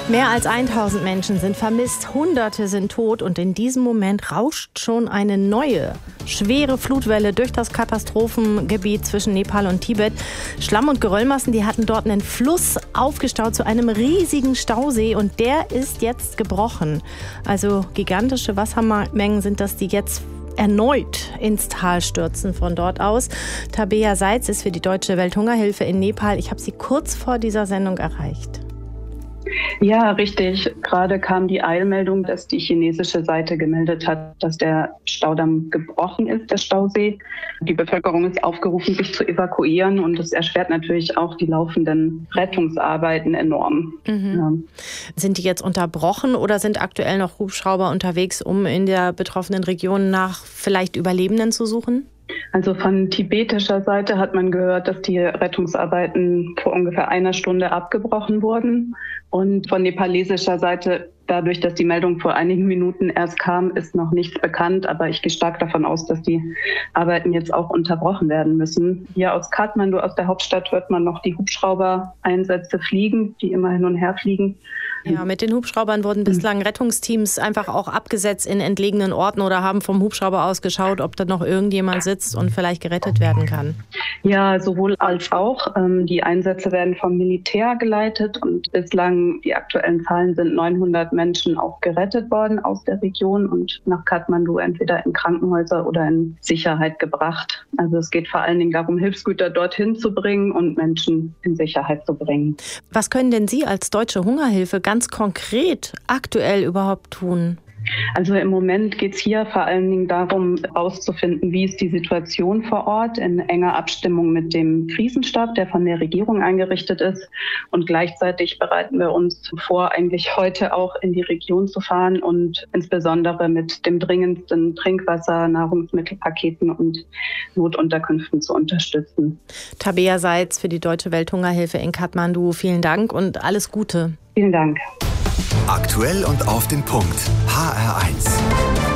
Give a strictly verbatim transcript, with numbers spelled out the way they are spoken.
Mehr als tausend Menschen sind vermisst, Hunderte sind tot und in diesem Moment rauscht schon eine neue, schwere Flutwelle durch das Katastrophengebiet zwischen Nepal und Tibet. Schlamm- und Geröllmassen, die hatten dort einen Fluss aufgestaut zu einem riesigen Stausee und der ist jetzt gebrochen. Also gigantische Wassermengen sind das, die jetzt erneut ins Tal stürzen von dort aus. Tabea Seitz ist für die Deutsche Welthungerhilfe in Nepal. Ich habe sie kurz vor dieser Sendung erreicht. Ja, richtig. Gerade kam die Eilmeldung, dass die chinesische Seite gemeldet hat, dass der Staudamm gebrochen ist, der Stausee. Die Bevölkerung ist aufgerufen, sich zu evakuieren und das erschwert natürlich auch die laufenden Rettungsarbeiten enorm. Mhm. Ja. Sind die jetzt unterbrochen oder sind aktuell noch Hubschrauber unterwegs, um in der betroffenen Region nach vielleicht Überlebenden zu suchen? Also von tibetischer Seite hat man gehört, dass die Rettungsarbeiten vor ungefähr einer Stunde abgebrochen wurden. Und von nepalesischer Seite, dadurch, dass die Meldung vor einigen Minuten erst kam, ist noch nichts bekannt. Aber ich gehe stark davon aus, dass die Arbeiten jetzt auch unterbrochen werden müssen. Hier aus Kathmandu, aus der Hauptstadt, hört man noch die Hubschrauber-Einsätze fliegen, die immer hin und her fliegen. Ja, mit den Hubschraubern wurden bislang Rettungsteams einfach auch abgesetzt in entlegenen Orten oder haben vom Hubschrauber aus geschaut, ob da noch irgendjemand sitzt und vielleicht gerettet werden kann. Ja, sowohl als auch. Die Einsätze werden vom Militär geleitet und bislang, die aktuellen Zahlen sind, neunhundert Menschen auch gerettet worden aus der Region und nach Kathmandu entweder in Krankenhäuser oder in Sicherheit gebracht. Also es geht vor allen Dingen darum, Hilfsgüter dorthin zu bringen und Menschen in Sicherheit zu bringen. Was können denn Sie als Deutsche Hungerhilfe ganz konkret aktuell überhaupt tun? Also im Moment geht es hier vor allen Dingen darum, herauszufinden, wie ist die Situation vor Ort in enger Abstimmung mit dem Krisenstab, der von der Regierung eingerichtet ist. Und gleichzeitig bereiten wir uns vor, eigentlich heute auch in die Region zu fahren und insbesondere mit dem dringendsten Trinkwasser, Nahrungsmittelpaketen und Notunterkünften zu unterstützen. Tabea Seitz für die Deutsche Welthungerhilfe in Kathmandu. Vielen Dank und alles Gute. Vielen Dank. Aktuell und auf den Punkt. H R eins.